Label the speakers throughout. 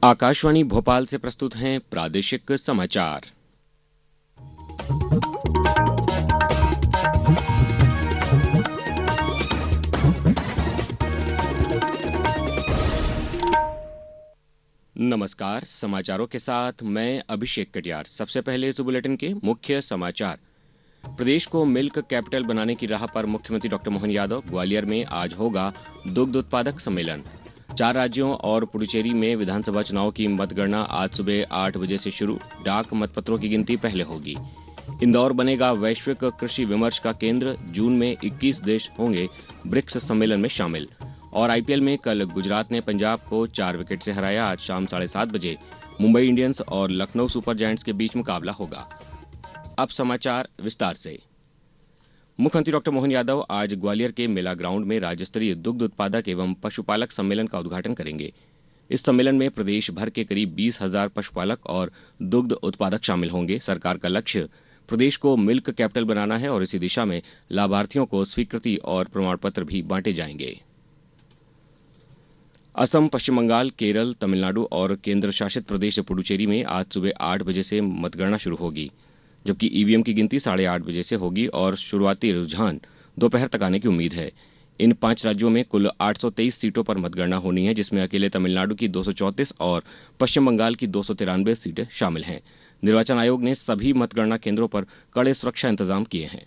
Speaker 1: आकाशवाणी भोपाल से प्रस्तुत हैं प्रादेशिक समाचार। नमस्कार, समाचारों के साथ मैं अभिषेक कटियार। सबसे पहले इस बुलेटिन के मुख्य समाचार। प्रदेश को मिल्क कैपिटल बनाने की राह पर मुख्यमंत्री डॉक्टर मोहन यादव। ग्वालियर में आज होगा दुग्ध उत्पादक सम्मेलन। 4 राज्यों और पुडुचेरी में विधानसभा चुनाव की मतगणना आज सुबह 8 बजे से शुरू। डाक मतपत्रों की गिनती पहले होगी। इंदौर बनेगा वैश्विक कृषि विमर्श का केंद्र। जून में 21 देश होंगे ब्रिक्स सम्मेलन में शामिल। और आईपीएल में कल गुजरात ने पंजाब को 4 विकेट से हराया। आज शाम 7:30 बजे मुंबई इंडियंस और लखनऊ सुपर जायंट्स के बीच मुकाबला होगा। अब समाचार विस्तार से। मुख्यमंत्री डॉक्टर मोहन यादव आज ग्वालियर के मेला ग्राउंड में राज्य स्तरीय दुग्ध उत्पादक एवं पशुपालक सम्मेलन का उद्घाटन करेंगे। इस सम्मेलन में प्रदेश भर के करीब 20,000 पशुपालक और दुग्ध उत्पादक शामिल होंगे। सरकार का लक्ष्य प्रदेश को मिल्क कैपिटल बनाना है और इसी दिशा में लाभार्थियों को स्वीकृति और प्रमाण पत्र भी बांटे जाएंगे। असम, पश्चिम बंगाल, केरल, तमिलनाडु और केंद्र शासित प्रदेश पुडुचेरी में आज सुबह 8 बजे से मतगणना शुरू होगी, जबकि ईवीएम की गिनती 8:30 बजे से होगी और शुरुआती रुझान दोपहर तक आने की उम्मीद है। इन 5 राज्यों में कुल 823 सीटों पर मतगणना होनी है, जिसमें अकेले तमिलनाडु की 234 और पश्चिम बंगाल की 293 सीटें शामिल हैं। निर्वाचन आयोग ने सभी मतगणना केंद्रों पर कड़े सुरक्षा इंतजाम किए हैं।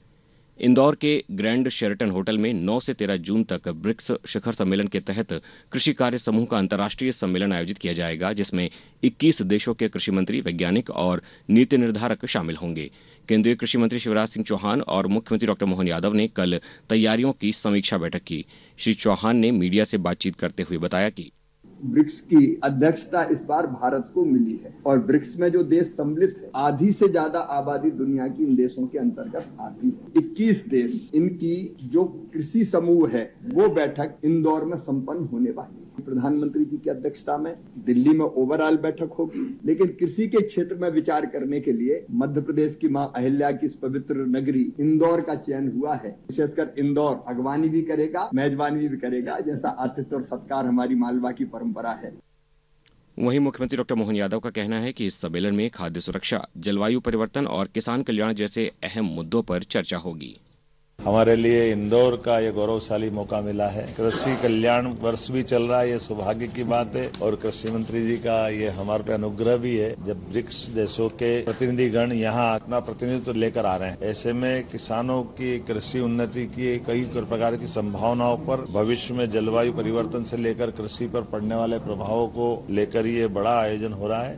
Speaker 1: इंदौर के ग्रैंड शेरटन होटल में 9 से 13 जून तक ब्रिक्स शिखर सम्मेलन के तहत कृषि कार्य समूह का अंतर्राष्ट्रीय सम्मेलन आयोजित किया जाएगा, जिसमें 21 देशों के कृषि मंत्री, वैज्ञानिक और नीति निर्धारक शामिल होंगे। केंद्रीय कृषि मंत्री शिवराज सिंह चौहान और मुख्यमंत्री डॉक्टर मोहन यादव ने कल तैयारियों की समीक्षा बैठक की। श्री चौहान ने मीडिया से बातचीत करते हुए बताया कि
Speaker 2: ब्रिक्स की अध्यक्षता इस बार भारत को मिली है और ब्रिक्स में जो देश सम्मिलित है, आधी से ज्यादा आबादी दुनिया की इन देशों के अंतर्गत आती है। 21 देश, इनकी जो कृषि समूह है वो बैठक इंदौर में संपन्न होने वाली है। प्रधानमंत्री जी की अध्यक्षता में दिल्ली में ओवरऑल बैठक होगी, लेकिन कृषि के क्षेत्र में विचार करने के लिए मध्य प्रदेश की मां अहिल्या की इस पवित्र नगरी इंदौर का चयन हुआ है। विशेषकर इंदौर अगवानी भी करेगा, मेजबानी भी करेगा, जैसा आतिथ्य और सत्कार हमारी मालवा की परंपरा है।
Speaker 1: वहीं मुख्यमंत्री डॉक्टर मोहन यादव का कहना है कि इस सम्मेलन में खाद्य सुरक्षा, जलवायु परिवर्तन और किसान कल्याण जैसे अहम मुद्दों पर चर्चा होगी।
Speaker 3: हमारे लिए इंदौर का ये गौरवशाली मौका मिला है। कृषि कल्याण वर्ष भी चल रहा है, ये सौभाग्य की बात है और कृषि मंत्री जी का ये हमारे पे अनुग्रह भी है। जब ब्रिक्स देशों के प्रतिनिधिगण यहाँ अपना प्रतिनिधित्व लेकर आ रहे हैं, ऐसे में किसानों की कृषि उन्नति की कई प्रकार की संभावनाओं पर, भविष्य में जलवायु परिवर्तन से लेकर कृषि पर पड़ने वाले प्रभावों को लेकर ये बड़ा आयोजन हो रहा है।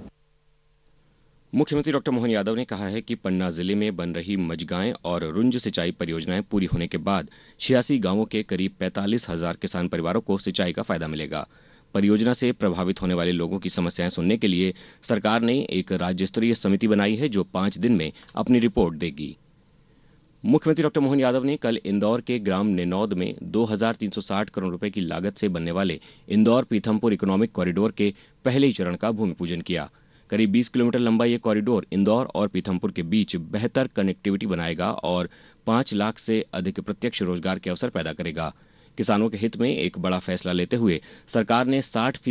Speaker 1: मुख्यमंत्री डॉक्टर मोहन यादव ने कहा है कि पन्ना जिले में बन रही मजगांव और रुंज सिंचाई परियोजनाएं पूरी होने के बाद 86 गांवों के करीब 45,000 किसान परिवारों को सिंचाई का फायदा मिलेगा। परियोजना से प्रभावित होने वाले लोगों की समस्याएं सुनने के लिए सरकार ने एक राज्य स्तरीय समिति बनाई है, जो 5 दिन में अपनी रिपोर्ट देगी। मुख्यमंत्री डॉक्टर मोहन यादव ने कल इंदौर के ग्राम नेनौद में 2,360 करोड़ रुपए की लागत से बनने वाले इंदौर पीथमपुर इकोनॉमिक कॉरिडोर के पहले चरण का भूमि पूजन किया। करीब 20 किलोमीटर लंबा ये कॉरिडोर इंदौर और पीथमपुर के बीच बेहतर कनेक्टिविटी बनाएगा और 5 लाख से अधिक प्रत्यक्ष रोजगार के अवसर पैदा करेगा। किसानों के हित में एक बड़ा फैसला लेते हुए सरकार ने 60%